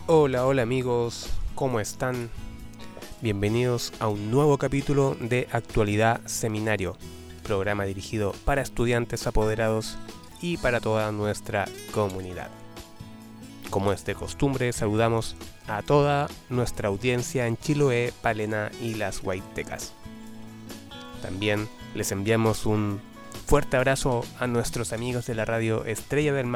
Hola, hola amigos, ¿cómo están? Bienvenidos a un nuevo capítulo de Actualidad Seminario, programa dirigido para estudiantes apoderados y para toda nuestra comunidad. Como es de costumbre, saludamos a toda nuestra audiencia en Chiloé, Palena y las Huaytecas. También les enviamos un fuerte abrazo a nuestros amigos de la radio Estrella del Mar